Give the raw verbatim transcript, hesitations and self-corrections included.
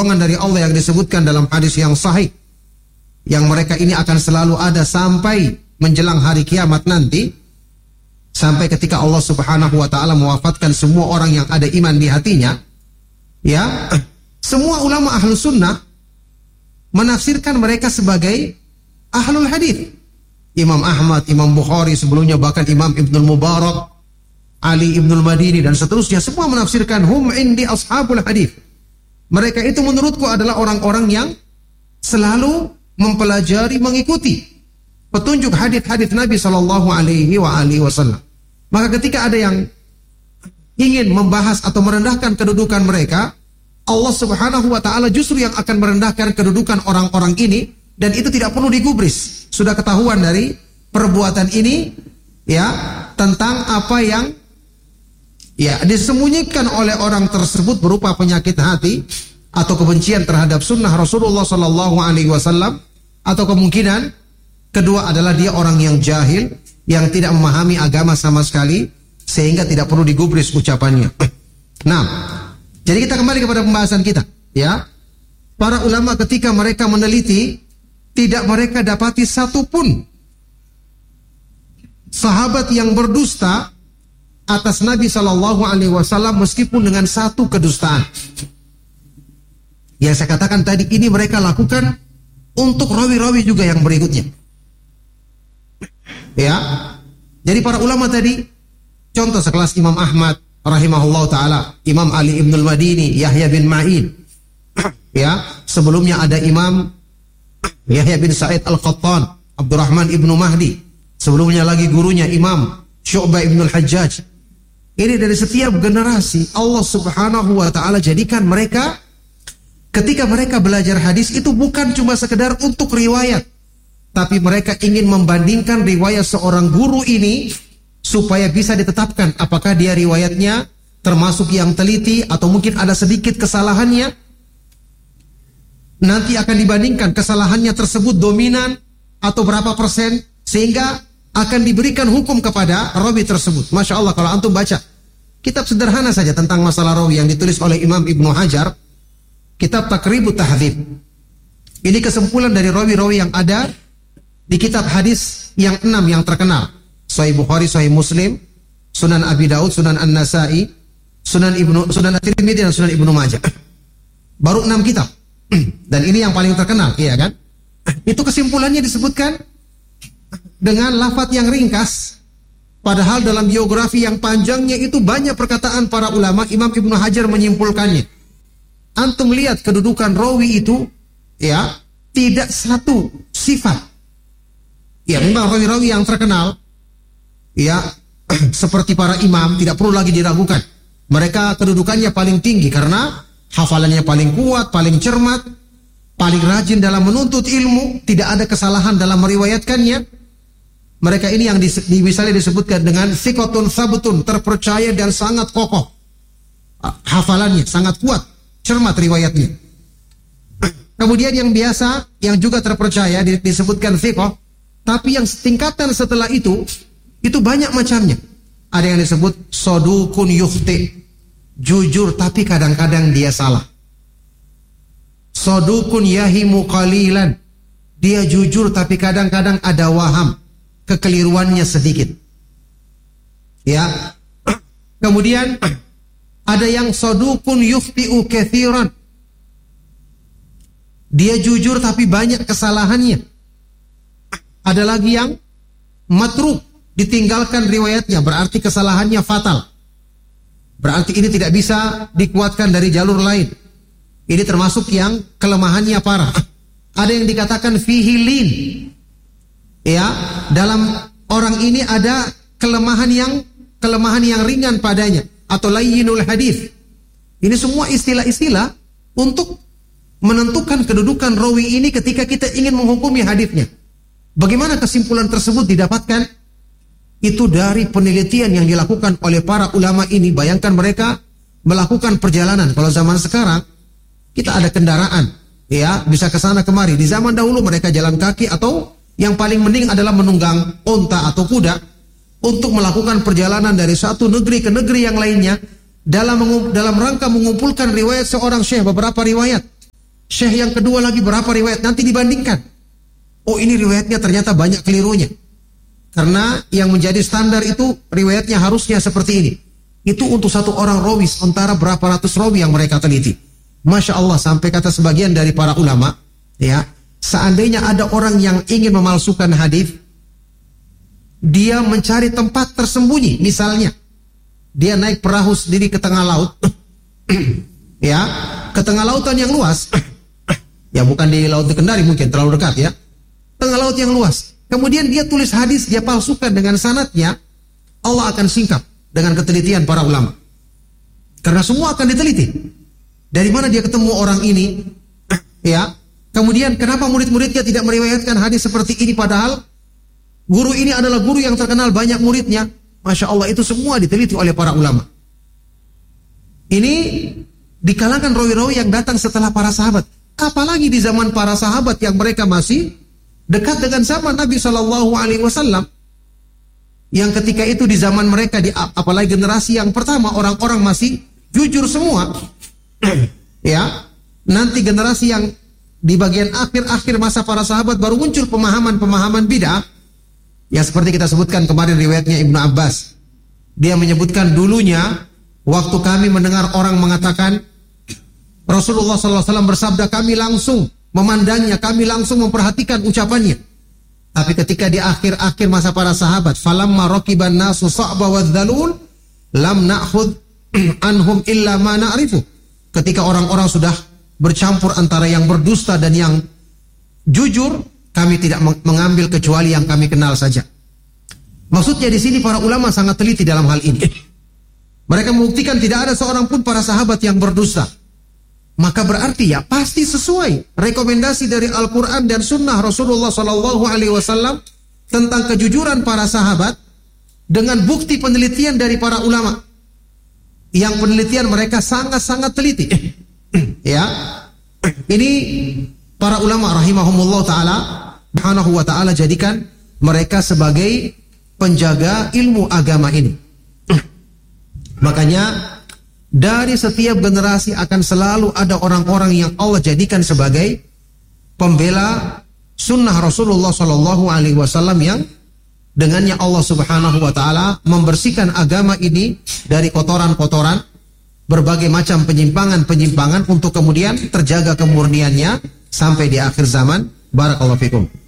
golongan dari Allah yang disebutkan dalam hadis yang sahih, yang mereka ini akan selalu ada sampai menjelang hari kiamat nanti, sampai ketika Allah Subhanahu wa taala mewafatkan semua orang yang ada iman di hatinya. Ya, semua ulama ahlu sunnah menafsirkan mereka sebagai ahlul hadis. Imam Ahmad, Imam Bukhari, sebelumnya bahkan Imam Ibnul Mubarak, Ali Ibnul Madini dan seterusnya, semua menafsirkan hum indi ashabul hadis. Mereka itu menurutku adalah orang-orang yang selalu mempelajari, mengikuti petunjuk hadis-hadis Nabi Shallallahu Alaihi Wasallam. Maka ketika ada yang ingin membahas atau merendahkan kedudukan mereka, Allah Subhanahu Wa Taala justru yang akan merendahkan kedudukan orang-orang ini, dan itu tidak perlu digubris. Sudah ketahuan dari perbuatan ini, ya, tentang apa yang ya disembunyikan oleh orang tersebut berupa penyakit hati atau kebencian terhadap sunnah Rasulullah Sallallahu Alaihi Wasallam, atau kemungkinan kedua adalah dia orang yang jahil yang tidak memahami agama sama sekali sehingga tidak perlu digubris ucapannya. Nah, jadi kita kembali kepada pembahasan kita, ya. Para ulama ketika mereka meneliti, tidak mereka dapati satupun sahabat yang berdusta atas Nabi Shallallahu Alaihi Wasallam meskipun dengan satu kedustaan. Yang saya katakan tadi ini mereka lakukan untuk rawi-rawi juga yang berikutnya. Ya, jadi para ulama tadi, contoh sekelas Imam Ahmad rahimahullah taala, Imam Ali Ibnul Madini, Yahya bin Ma'in. Ya, sebelumnya ada Imam Yahya bin Sa'id Al-Qattan, Abdurrahman Ibnu Mahdi. Sebelumnya lagi gurunya Imam Syu'bah Ibnul Hajjaj. Ini dari setiap generasi Allah Subhanahu wa taala jadikan mereka, ketika mereka belajar hadis itu bukan cuma sekedar untuk riwayat, tapi mereka ingin membandingkan riwayat seorang guru ini supaya bisa ditetapkan apakah dia riwayatnya termasuk yang teliti atau mungkin ada sedikit kesalahannya. Nanti akan dibandingkan kesalahannya tersebut dominan atau berapa persen, sehingga akan diberikan hukum kepada rawi tersebut. Masya Allah, kalau antum baca kitab sederhana saja tentang masalah rawi yang ditulis oleh Imam Ibnu Hajar, kitab Taqribut Tahdzib. Ini kesimpulan dari rawi-rawi yang ada di kitab hadis yang enam yang terkenal: Sahih Bukhari, Sahih Muslim, Sunan Abi Daud, Sunan An-Nasai, Sunan Ibnu Sunan At-Tirmidzi dan Sunan Ibnu Majah. Baru enam kitab. Dan ini yang paling terkenal, iya kan? Itu kesimpulannya disebutkan dengan lafaz yang ringkas, padahal dalam biografi yang panjangnya itu banyak perkataan para ulama. Imam Ibnu Hajar menyimpulkannya. Antum lihat kedudukan rawi itu, ya, tidak satu sifat. Ya, memang rawi-rawi yang terkenal, ya, seperti para imam tidak perlu lagi diragukan. Mereka kedudukannya paling tinggi karena hafalannya paling kuat, paling cermat, paling rajin dalam menuntut ilmu, tidak ada kesalahan dalam meriwayatkannya. Mereka ini yang di, misalnya disebutkan dengan thiqatun sabtun, terpercaya dan sangat kokoh. Hafalannya sangat kuat, cermat riwayatnya. Kemudian yang biasa, yang juga terpercaya disebutkan thiqah, tapi yang tingkatan setelah itu, itu banyak macamnya. Ada yang disebut sodukun yukhti, jujur tapi kadang-kadang dia salah. Sodukun yahimu qalilan, dia jujur tapi kadang-kadang ada waham, kekeliruannya sedikit. Ya. Kemudian ada yang sodukun yukhti'u katsiran, dia jujur tapi banyak kesalahannya. Ada lagi yang matruk, ditinggalkan riwayatnya, berarti kesalahannya fatal. Berarti ini tidak bisa dikuatkan dari jalur lain. Ini termasuk yang kelemahannya parah. Ada yang dikatakan fihi lin. Ya, dalam orang ini ada kelemahan yang kelemahan yang ringan padanya, atau layyinul hadis. Ini semua istilah-istilah untuk menentukan kedudukan rawi ini ketika kita ingin menghukumi hadisnya. Bagaimana kesimpulan tersebut didapatkan? Itu dari penelitian yang dilakukan oleh para ulama ini. Bayangkan mereka melakukan perjalanan. Kalau zaman sekarang kita ada kendaraan, ya, bisa ke sana kemari. Di zaman dahulu mereka jalan kaki, atau yang paling mending adalah menunggang onta atau kuda untuk melakukan perjalanan dari satu negeri ke negeri yang lainnya dalam dalam rangka mengumpulkan riwayat seorang syekh, beberapa riwayat. Syekh yang kedua lagi berapa riwayat, nanti dibandingkan. Oh ini riwayatnya ternyata banyak kelirunya. Karena yang menjadi standar itu riwayatnya harusnya seperti ini. Itu untuk satu orang rawi, sementara berapa ratus rawi yang mereka teliti. Masya Allah, sampai kata sebagian dari para ulama, ya, seandainya ada orang yang ingin memalsukan hadis, dia mencari tempat tersembunyi. Misalnya, dia naik perahu sendiri ke tengah laut, ya, ke tengah lautan yang luas, ya bukan di Laut Kendari mungkin, terlalu dekat ya, tengah laut yang luas. Kemudian dia tulis hadis, dia palsukan dengan sanadnya, Allah akan singkap dengan ketelitian para ulama. Karena semua akan diteliti. Dari mana dia ketemu orang ini? Ya. Kemudian kenapa murid-muridnya tidak meriwayatkan hadis seperti ini, padahal guru ini adalah guru yang terkenal banyak muridnya. Masya Allah, itu semua diteliti oleh para ulama. Ini di kalangan rawi-rawi yang datang setelah para sahabat. Apalagi di zaman para sahabat yang mereka masih dekat dengan zaman Nabi Shallallahu Alaihi Wasallam, yang ketika itu di zaman mereka, di, apalagi generasi yang pertama, orang-orang masih jujur semua. Ya, nanti generasi yang di bagian akhir-akhir masa para sahabat baru muncul pemahaman-pemahaman bid'ah. Ya seperti kita sebutkan kemarin riwayatnya Ibnu Abbas. Dia menyebutkan dulunya waktu kami mendengar orang mengatakan Rasulullah Sallallahu Alaihi Wasallam bersabda, kami langsung memandangnya, kami langsung memperhatikan ucapannya. Tapi ketika di akhir-akhir masa para sahabat, falamma raqiban nasu sa'ba wadzalun lam na'khudh anhum illa ma na'rifu. Ketika orang-orang sudah bercampur antara yang berdusta dan yang jujur, kami tidak mengambil kecuali yang kami kenal saja. Maksudnya di sini para ulama sangat teliti dalam hal ini. Mereka membuktikan tidak ada seorang pun para sahabat yang berdusta. Maka berarti ya pasti sesuai rekomendasi dari Al-Quran dan Sunnah Rasulullah Sallallahu Alaihi Wasallam tentang kejujuran para sahabat dengan bukti penelitian dari para ulama yang penelitian mereka sangat-sangat teliti. Ya, ini para ulama rahimahumullah taala, subhanahu wa taala jadikan mereka sebagai penjaga ilmu agama ini. Makanya dari setiap generasi akan selalu ada orang-orang yang Allah jadikan sebagai pembela sunnah Rasulullah Sallallahu Alaihi Wasallam yang dengannya Allah Subhanahu Wa Taala membersihkan agama ini dari kotoran-kotoran, berbagai macam penyimpangan-penyimpangan untuk kemudian terjaga kemurniannya sampai di akhir zaman. Barakallahu fikum.